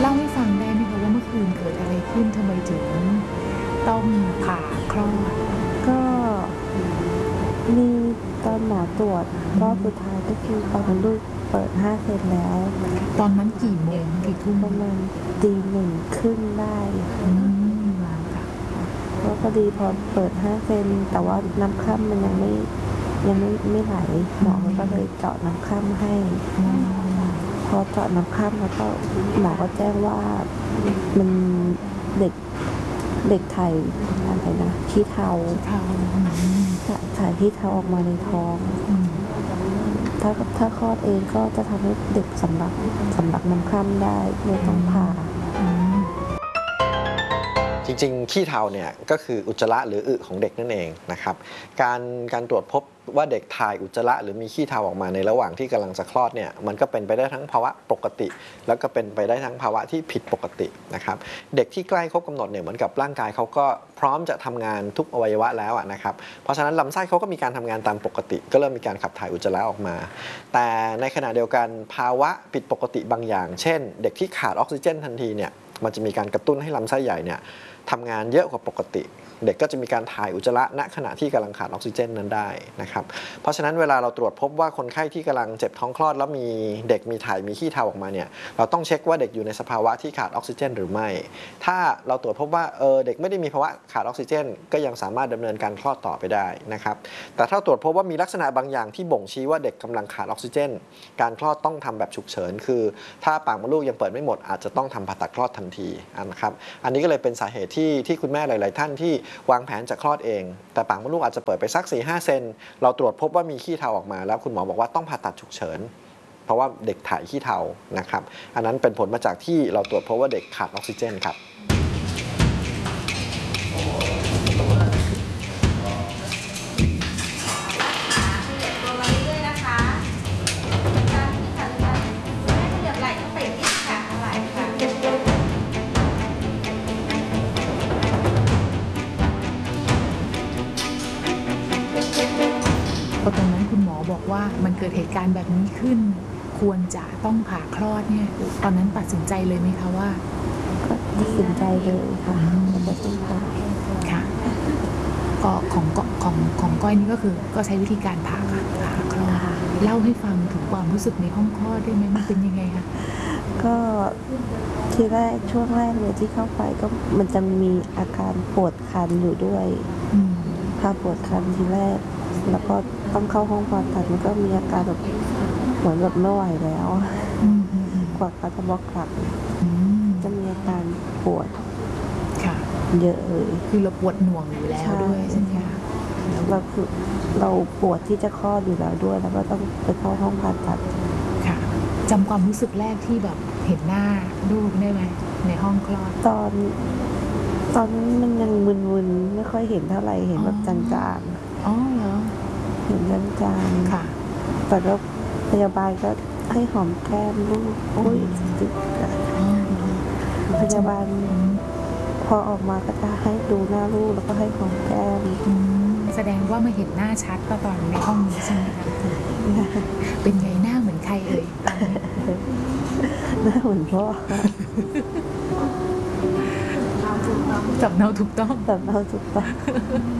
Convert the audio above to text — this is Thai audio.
เล่าให้ฟังได้ไหมคะว่าเมื่อคืนเกิดอะไรขึ้นทำไมถึงต้องผ่าคลอดก็มีตอนหมอตรวจรอบสุดท้ายก็คือตอนลูกเปิด5 เซนแล้วตอนนั้นกี่โมงกี่ทุ่มประมาณ1:30ได้ค่ะก็พอดีพอเปิด5 เซนแต่ว่าน้ำคร่ำมันยังไม่ไหลหมอก็เลยเจาะน้ำคร่ำให้พอเจาะน้ำคร่ำแล้วก็หมอก็แจ้งว่ามันเด็กถ่ายอะไรนะขี้เถ้าถ่ายขี้เถ้าออกมาในท้องถ้าคลอดเองก็จะทำให้เด็กสำลักน้ำคร่ำได้ไม่ต้องผ่าจริงๆขี้เถ้าเนี่ยก็คืออุจจาระหรืออึของเด็กนั่นเองนะครับการตรวจพบว่าเด็กถ่ายอุจจาระหรือมีขี้เถ้าออกมาในระหว่างที่กำลังจะคลอดเนี่ยมันก็เป็นไปได้ทั้งภาวะปกติแล้วก็เป็นไปได้ทั้งภาวะที่ผิดปกตินะครับเด็กที่ใกล้ครบกำหนดเนี่ยเหมือนกับร่างกายเขาก็พร้อมจะทำงานทุกอวัยวะแล้วนะครับเพราะฉะนั้นลำไส้เขาก็มีการทำงานตามปกติก็เริ่มมีการขับถ่ายอุจจาระออกมาแต่ในขณะเดียวกันภาวะผิดปกติบางอย่างเช่นเด็กที่ขาดออกซิเจนทันทีเนี่ยมันจะมีการกระตุ้นให้ลำไส้ใหญ่เนี่ยทำงานเยอะกว่าปกติเด็กก็จะมีการถ่ายอุจจาระณขณะที่กำลังขาดออกซิเจนนั้นได้นะครับเพราะฉะนั้นเวลาเราตรวจพบว่าคนไข้ที่กำลังเจ็บท้องคลอดแล้วมีเด็กมีถ่ายมีขี้เถ้าออกมาเนี่ยเราต้องเช็คว่าเด็กอยู่ในสภาวะที่ขาดออกซิเจนหรือไม่ถ้าเราตรวจพบว่าเด็กไม่ได้มีภาวะขาดออกซิเจนก็ยังสามารถดำเนินการคลอดต่อไปได้นะครับแต่ถ้าตรวจพบว่ามีลักษณะบางอย่างที่บ่งชี้ว่าเด็กกำลังขาดออกซิเจนการคลอดต้องทำแบบฉุกเฉินคือถ้าปากมดลูกยังเปิดไม่หมดอาจจะต้องทำผ่าตัดคลอดทันทีนะครับอันนี้ก็เลยเป็นสาเหตุที่คุณแม่หลายๆท่านที่วางแผนจะคลอดเองแต่ปากมดลูกอาจจะเปิดไปสัก 4-5 เซนเราตรวจพบว่ามีขี้เถ้าออกมาแล้วคุณหมอบอกว่าต้องผ่าตัดฉุกเฉินเพราะว่าเด็กถ่ายขี้เถ้านะครับอันนั้นเป็นผลมาจากที่เราตรวจพบว่าเด็กขาดออกซิเจนครับพอตรงนั้นคุณหมอบอกว่ามันเกิดเหตุการณ์แบบนี้ขึ้นควรจะต้องผ่าคลอดเนี่ยตอนนั้นตัดสินใจเลยไหมคะว่าก็ตัดสินใจเลยค่ะจะต้องผ่าค่ะก็ของก้อยนี่ก็คือก็ใช้วิธีการผ่าคลอดเล่าให้ฟังถึงความรู้สึกในห้องคลอดได้ไหมมันเป็นยังไงคะก็ทีแรกช่วงแรกเลยที่เข้าไปก็มันจะมีอาการปวดคันอยู่ด้วยพาปวดคันทีแรกแล้วก็ต้องเข้าห้องผ่าตัดมันก็มีอาการแบบเหมือนแบบไม่ไหวแล้วกว่าเขาจะบล็อกกลับจะมีอาการปวดเยอะเลยคือเราปวดหน่วงอยู่แล้วด้วยใช่ไหมคะเราปวดที่จะคลอดอยู่แล้วด้วยแล้วก็ต้องไปเข้าห้องผ่าตัดค่ะจำความรู้สึกแรกที่แบบเห็นหน้าลูกได้ไหมในห้องคลอดตอนนั้นมันยังมึนๆไม่ค่อยเห็นเท่าไหร่เห็นแบบจางๆอ๋อเหรอเห็นจางๆค่ะแต่ก็พยาบาลก็ให้หอมแก้มลูกโอ้ยพยาบาลพอออกมาก็จะให้ดูหน้าลูกแล้วก็ให้หอมแก้มแสดงว่ามาเห็นหน้าชัดตอนในห้องนี้ใช่ไหมคะเป็นไงหน้าเหมือนใครเอ่ยหน้าเหมือนพ่อจับเนาถูกต้องจับเนาถูกต้อง